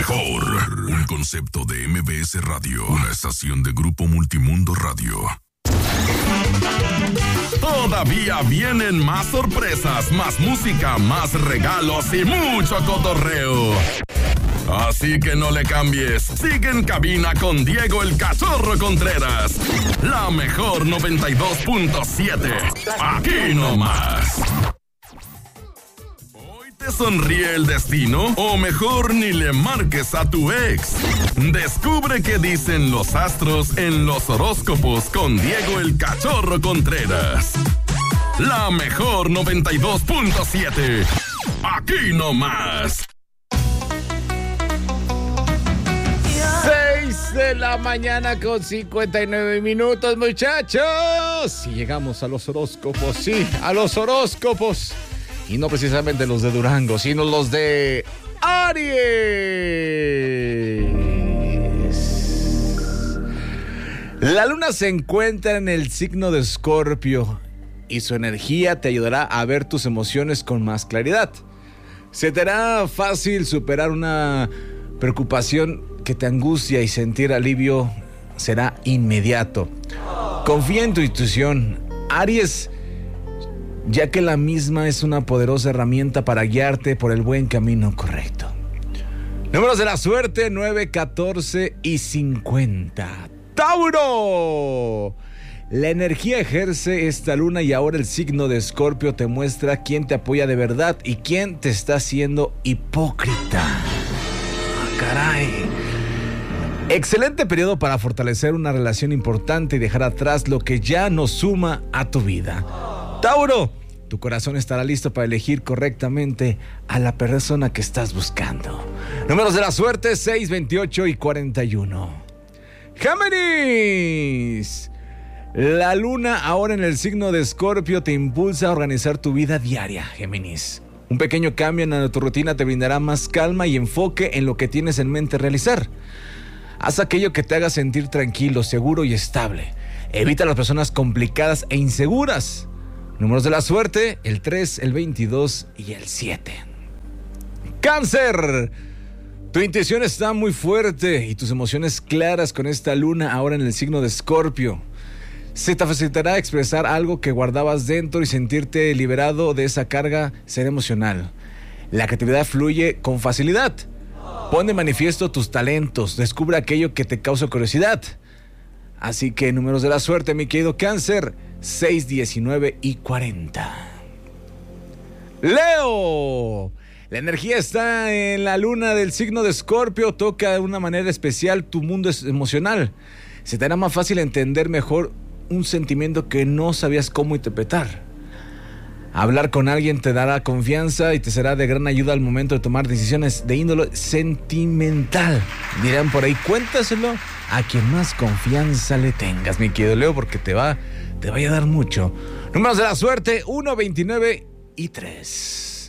mejor. Un concepto de MBS Radio, una estación de Grupo Multimundo Radio. Todavía vienen más sorpresas, más música, más regalos y mucho cotorreo. Así que no le cambies. Sigue en cabina con Diego el Cachorro Contreras. La mejor 92.7. Aquí nomás. ¿Hoy te sonríe el destino? O mejor ni le marques a tu ex. Descubre qué dicen los astros en los horóscopos con Diego el Cachorro Contreras. La mejor 92.7. Aquí nomás. 6 de la mañana con 59 minutos, muchachos. Y llegamos a los horóscopos, sí, a los horóscopos. Y no precisamente los de Durango, sino los de Aries. La luna se encuentra en el signo de Escorpio y su energía te ayudará a ver tus emociones con más claridad. Se te hará fácil superar una preocupación que te angustia y sentir alivio será inmediato. Confía en tu intuición, Aries, ya que la misma es una poderosa herramienta para guiarte por el buen camino correcto. Números de la suerte: 9, 14 y 50. ¡Tauro! La energía ejerce esta luna y ahora el signo de Escorpio te muestra quién te apoya de verdad y quién te está haciendo hipócrita. ¡Ah, caray! Excelente periodo para fortalecer una relación importante y dejar atrás lo que ya no suma a tu vida. Tauro, tu corazón estará listo para elegir correctamente a la persona que estás buscando. Números de la suerte: 6, 28 y 41. Géminis. La luna ahora en el signo de Escorpio te impulsa a organizar tu vida diaria, Géminis. Un pequeño cambio en tu rutina te brindará más calma y enfoque en lo que tienes en mente realizar. Haz aquello que te haga sentir tranquilo, seguro y estable. Evita las personas complicadas e inseguras. Números de la suerte: el 3, el 22 y el 7. Cáncer. Tu intuición está muy fuerte y tus emociones claras con esta luna ahora en el signo de Escorpio. Se te facilitará expresar algo que guardabas dentro y sentirte liberado de esa carga ser emocional. La creatividad fluye con facilidad. Pon de manifiesto tus talentos, descubre aquello que te causa curiosidad. Así que números de la suerte, mi querido Cáncer: 6, 19 y 40. Leo. La energía está en la luna del signo de Escorpio, toca de una manera especial tu mundo emocional. Se te hará más fácil entender mejor un sentimiento que no sabías cómo interpretar. Hablar con alguien te dará confianza y te será de gran ayuda al momento de tomar decisiones de índole sentimental. Dirán por ahí, cuéntaselo a quien más confianza le tengas, mi querido Leo, porque te va a ayudar mucho. Números de la suerte: 1, 29 y 3.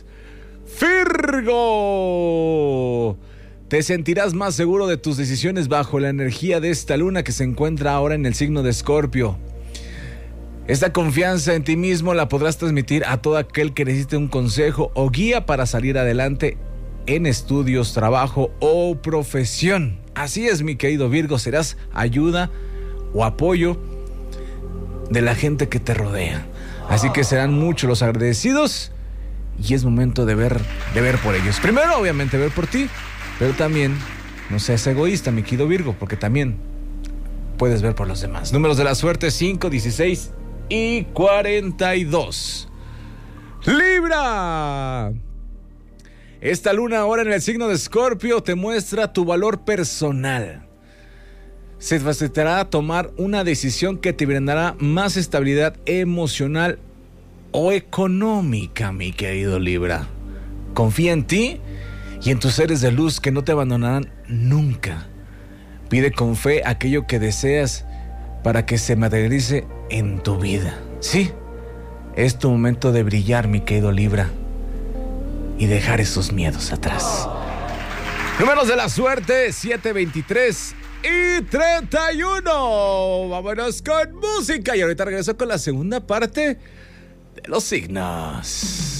Virgo. Te sentirás más seguro de tus decisiones bajo la energía de esta luna que se encuentra ahora en el signo de Escorpio. Esta confianza en ti mismo la podrás transmitir a todo aquel que necesite un consejo o guía para salir adelante en estudios, trabajo o profesión. Así es, mi querido Virgo, serás ayuda o apoyo de la gente que te rodea. Así que serán muchos los agradecidos y es momento de ver por ellos. Primero, obviamente, ver por ti, pero también no seas egoísta, mi querido Virgo, porque también puedes ver por los demás. Números de la suerte: 5, 16 y 42. Libra. Esta luna ahora en el signo de Escorpio te muestra tu valor personal. Se facilitará tomar una decisión que te brindará más estabilidad emocional o económica, mi querido Libra. Confía en ti y en tus seres de luz que no te abandonarán nunca. Pide con fe aquello que deseas para que se materialice en tu vida. Sí, es tu momento de brillar, mi querido Libra, y dejar esos miedos atrás. Números de la suerte: 7, 23 y 31. Vámonos con música y ahorita regreso con la segunda parte de los signos.